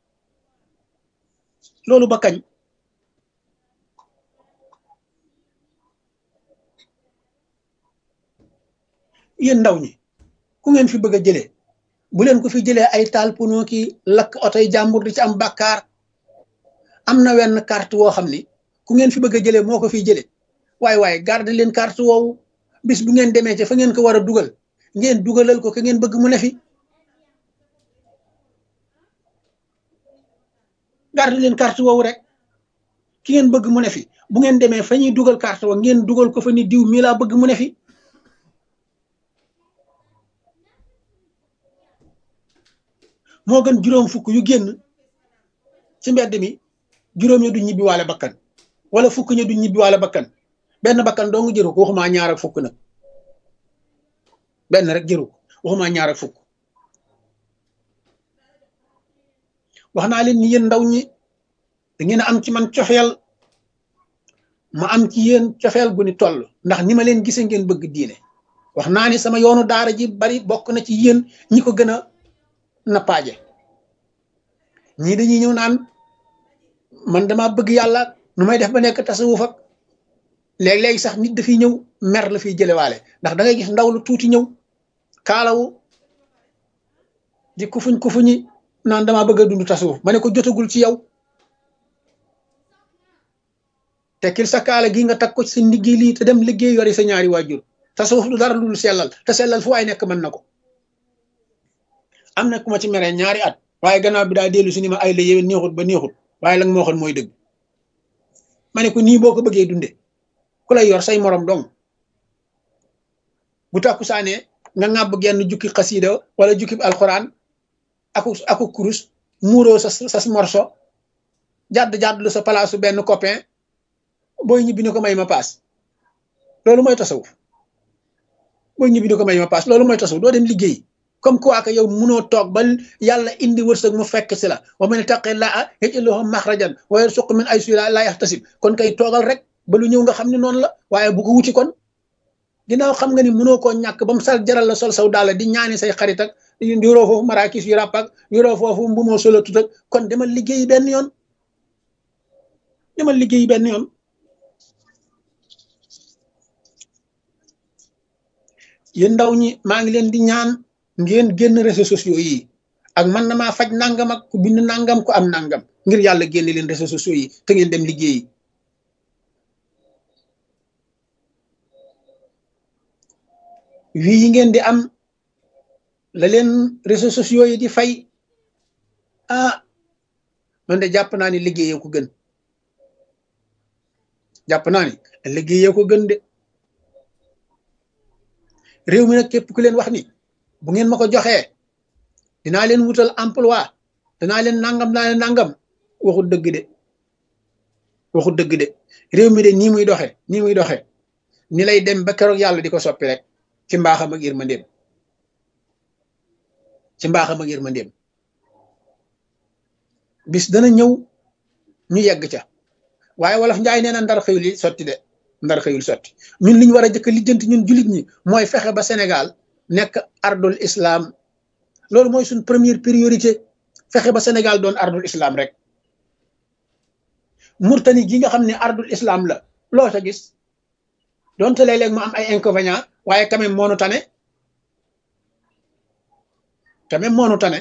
loolu ba kañ yéen ndaw ñi ku ngeen fi bëgg a jëlee bu leen ko fi jëlee ay taal puno ki lakk otoy jàmbur di ci am bàkkaar am na wenn carte woo xam ni ku ngeen fi bëgg a jëlee moo ko fiy jëlee waaye garde leen carte woowu bis bu ngeen demee ci fa ngeen ko war a dugal ngeen dugalal ko ke ngeen bëgg mu ne fi garde leen carte woowu rek ki ngeen bëgg mu ne fi bu ngeen demee fa ñuy dugal carte wa ngeen dugal ko fa ni diw mii laa bëgg mu ne fi moo gën juróom fukk yu génn ci mbedd mi juróom ya du ñibbi waale bakkan wala fukk ña du ñibbi waale bakkan benn bakkan doo nga jëru ko waxumaa ñaar ak fukk nag benn rek jëru ko waxumaa ñaar ak fukk wax naa leen ni yéen ndaw ñi da ngeen a am ci man cofeel ma am ci yéen cofeel gu ni toll ndax ni ma leen gisee ngeen bëgg diine wax naa ni sama yoonu daara ji bari bokk na ci yéen ñi ko gën a nappaaje ñii dañuy ñëw naan man dama bëgg yàlla nu may def ba nekk tasawuf ak léeg-léegi sax nit dafiy ñëw mer la fiy jëlewaale ndax da ngay gis ndaw lu tuuti ñëw kaalawu di kufuñi naan dama bëgg a dund tasawuf ma ne ko jotagul ci yow tekkil sa kaala gi nga tag ko ci sa liggéey lii te dem liggéey yori sa ñaari waajur tasawuf du dara lu dul sellal te sellal fu waay nekk mën na ko am na ku ma ci meree ñaari at waaye gannaaw bi daa dellu si ni ma ay la yéwén neexut ba neexut waaye la nga ma waxoon mooy dëgg ma ne ko nii boo ko bëggee dunde ku lay yor say morom dong bu takku saanee nga ŋàbb genn jukki xasiida wala jukki alxuraan aku kurus muuroo sa morso jàdd lu sa palaasu benn copain booy ñibbi ni ko may ma paas loolu mooy tasawuf booy ñibbi ni ko may ma paas loolu mooy tasawuf doo dem liggéey comme quoi que yow munoo toog ba yàlla indi wërsëg mu fekk si la wa man ittaqillaaha yaj'al lahu maxrajan wa yarzuqhu min haysu laa yaxtasib kon kay toogal rek ba lu ñëw nga xam ne noonu la waaye bu ko wuti kon ginnaaw xam nga ni munoo koo ñàkk ba mu sal jaral la sol saw daal di ñaani say xarit ak yoroo foofu marakis yu ràpp ak yoroo foofu mbumoo solo tut ak kon demal liggéeyi benn yoon demal liggéeyi benn yoon yéen ndaw ñi maa ngi leen di ñaan ngeen génn réseaux sociaux yi ak man na maa faj nangam ak ku bind nangam ku am nangam ngir yàlla génne leen réseaux sociaux yi te ngeen dem liggéeyi wii yi ngeen di am la leen réseaux sociaux yi di fay man de jàpp naa ni liggéeyee ko gën jàpp naa ni liggéeyee ko gën de réew mi nag képp ku leen wax ni bu ngeen ma ko joxee dinaa leen wutal emploi danaa leen nangam waxut dëgg de réew mi de nii muy doxe ni lay dem ba keroog yàlla di ko soppi rek ci mbaaxam ak yërmandeem bis dana ñëw ñu yegg ca waaye wolof njaay nee na ndar xëyul yi sotti de ndar xëyul sotti ñun li ñu war a jëkk lijjanti ñun jullit ñi mooy fexe ba Sénégal nekk ardul islam loolu mooy suñ première priorité fexe ba Sénégal doon ardul islam rek Murtani gi nga xam ne ardul islam la loo sa gis donte léeg-léeg mu am ay inconvénients waaye quand même moonu tane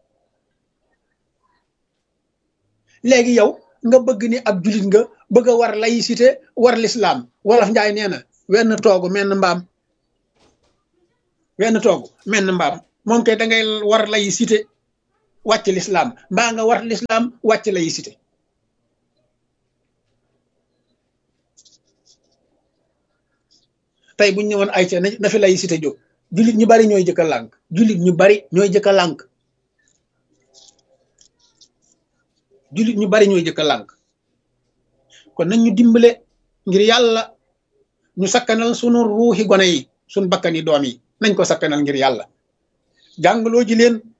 léegi yow nga bëgg ni ab jullit nga bëgg a war laïcité war l'islam wolof njaay nee na wenn toogu menn mbaam moom kay da ngay war laïcité wàcc l'islam mbaa nga war l'islam wàcc laïcité tey buñ ñëwoon ay ca na fi laïcité jóg jullit ñu bari ñooy jëkk a lànk jullit ñu bari ñooy jëkk a lànk jullit ñu bari ñooy jëkk a lànk kon nañ ñu dimbale ngir yàlla ñu sakkanal sunu ruuxi gone yi sunu bakkani doom yi nañ ko sakkanal ngir yàlla jàngaloo ji leen